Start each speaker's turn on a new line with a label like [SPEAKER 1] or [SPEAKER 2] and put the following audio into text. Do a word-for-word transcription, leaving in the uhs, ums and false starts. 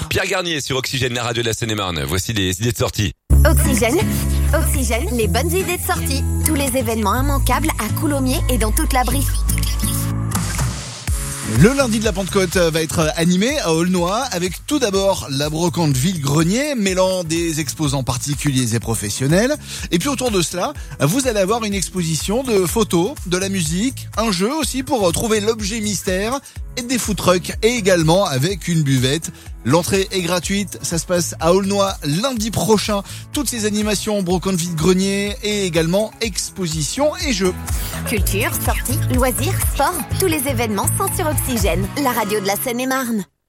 [SPEAKER 1] Pierre Garnier sur Oxygène, la radio de la Seine-et-Marne. Voici les idées de sortie.
[SPEAKER 2] Oxygène, Oxygène, les bonnes idées de sortie. Tous les événements immanquables à Coulommiers et dans toute la Brie.
[SPEAKER 3] Le lundi de la Pentecôte va être animé à Aulnoy avec tout d'abord la brocante Vide-Grenier mêlant des exposants particuliers et professionnels. Et puis autour de cela, vous allez avoir une exposition de photos, de la musique, un jeu aussi pour trouver l'objet mystère et des food trucks et également avec une buvette. L'entrée est gratuite, ça se passe à Aulnoy lundi prochain. Toutes ces animations, brocante Vide-Grenier et également exposition et jeux.
[SPEAKER 2] Culture, sorties, loisirs, sport, tous les événements sont sur Oxygène, la radio de la Seine-et-Marne.